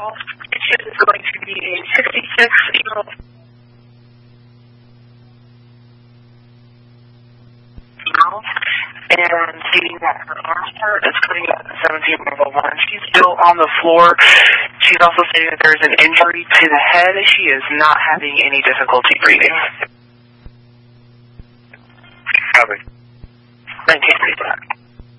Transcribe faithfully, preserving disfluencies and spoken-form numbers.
It is going to be a sixty-six-year-old female, and seeing that her arm part is cutting up at seventeen level one. She's still on the floor. She's also saying that there's an injury to the head. She is not having any difficulty breathing. Copy. nineteen thirty-five.